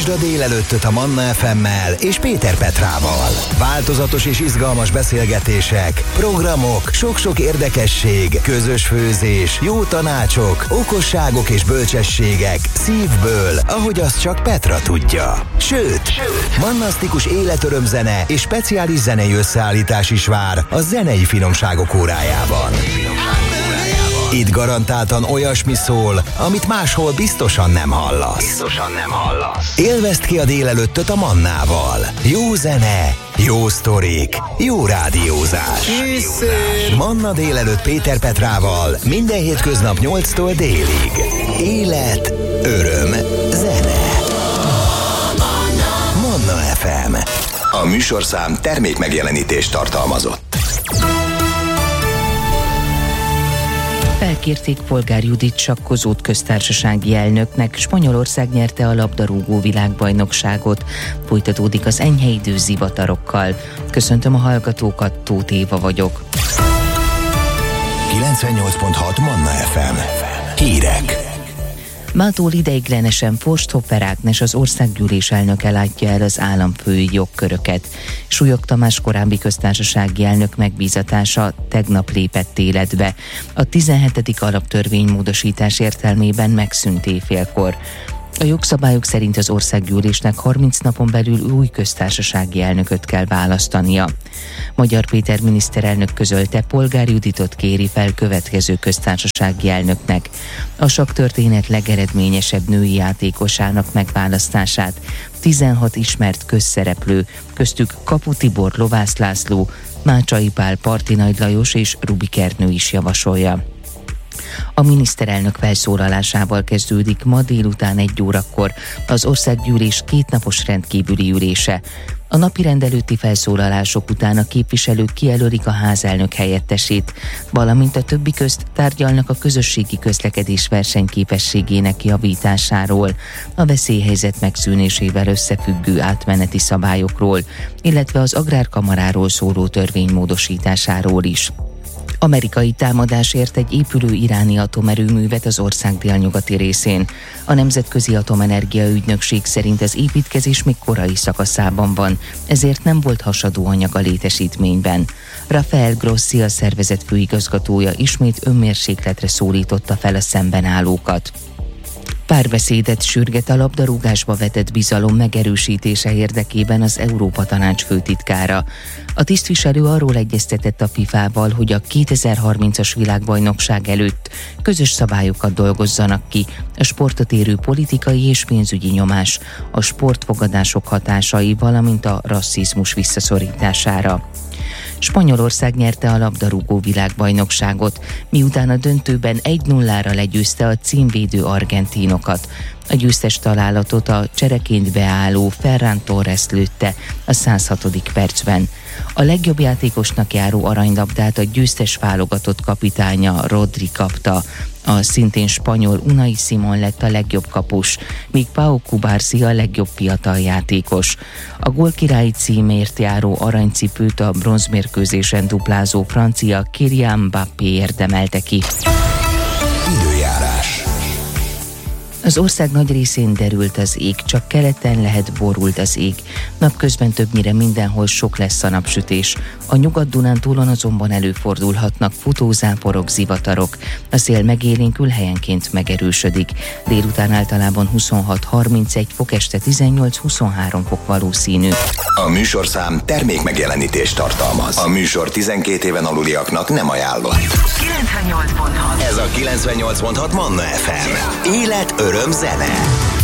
Töltsd a délelőttöt a Manna FM-mel és Péter Petrával. Változatos és izgalmas beszélgetések, programok, sok-sok érdekesség, közös főzés, jó tanácsok, okosságok és bölcsességek szívből, ahogy azt csak Petra tudja. Sőt, mannasztikus életörömzene és speciális zenei összeállítás is vár a zenei finomságok órájában. Itt garantáltan olyasmi szól, amit máshol biztosan nem hallasz. Élvezd ki a délelőttöt a Mannával. Jó zene, jó sztorik, jó rádiózás. Manna délelőtt Péter Petrával minden hétköznap 8-tól délig. Élet, öröm, zene. Manna FM. A műsorszám termékmegjelenítést tartalmazott. Felkérték Polgár Judit sakkozót köztársasági elnöknek, Spanyolország nyerte a labdarúgó világbajnokságot. Folytatódik az enyhe idő zivatarokkal. Köszöntöm a hallgatókat, Tóth Éva vagyok. 98.6 Manna FM. Hírek. Mától ideiglenesen Forsthofer Ágnes, az országgyűlés elnöke látja el az államfői jogköröket. Súlyog Tamás korábbi köztársasági elnök megbízatása tegnap lépett életbe. A 17. alaptörvény módosítás értelmében megszűnt éjfélkor. A jogszabályok szerint az országgyűlésnek 30 napon belül új köztársasági elnököt kell választania. Magyar Péter miniszterelnök közölte, Polgár Juditot kéri fel következő köztársasági elnöknek. A sakktörténet legeredményesebb női játékosának megválasztását 16 ismert közszereplő, köztük Kapu Tibor, Lovász László, Mácsai Pál, Parti Nagy Lajos és Rubik Ernő is javasolja. A miniszterelnök felszólalásával kezdődik ma délután 1 órakor az országgyűlés kétnapos rendkívüli ülése. A napirend előtti felszólalások után a képviselők kijelölik a házelnök helyettesét, valamint a többi közt tárgyalnak a közösségi közlekedés versenyképességének javításáról, a veszélyhelyzet megszűnésével összefüggő átmeneti szabályokról, illetve az agrárkamaráról szóló törvény módosításáról is. Amerikai támadásért egy épülő iráni atomerőművet az ország délnyugati részén. A Nemzetközi Atomenergia Ügynökség szerint az építkezés még korai szakaszában van, ezért nem volt hasadó anyag a létesítményben. Rafael Grossi, a szervezet főigazgatója ismét önmérsékletre szólította fel a szemben állókat. Párbeszédet sürget a labdarúgásba vetett bizalom megerősítése érdekében az Európa-Tanács főtitkára. A tisztviselő arról egyeztetett a FIFA-val, hogy a 2030-as világbajnokság előtt közös szabályokat dolgozzanak ki, a sportot érő politikai és pénzügyi nyomás, a sportfogadások hatásai, valamint a rasszizmus visszaszorítására. Spanyolország nyerte a labdarúgó világbajnokságot, miután a döntőben 1-0-ra legyőzte a címvédő argentinokat. A győztes találatot a csereként beálló Ferran Torres lőtte a 106. percben. A legjobb játékosnak járó aranylabdát a győztes válogatott kapitánya Rodri kapta. A szintén spanyol Unai Simón lett a legjobb kapus, míg Pau Cubarsí a legjobb fiatal játékos. A gólkirályi címért járó aranycipőt a bronzmérkőzésen duplázó francia Kylian Mbappé érdemelte ki. Időjárás. Az ország nagy részén derült az ég, csak keleten lehet borult az ég. Napközben többnyire mindenhol sok lesz a napsütés. A Nyugat-Dunántúlon azonban előfordulhatnak futózáporok, zivatarok. A szél megélénkül, helyenként megerősödik. Délután általában 26-31 fok, este 18-23 fok valószínű. A műsorszám termékmegjelenítést tartalmaz. A műsor 12 éven aluliaknak nem ajánlott. 98.6. Ez a 98.6 Manna FM. Élet, öröm, zene.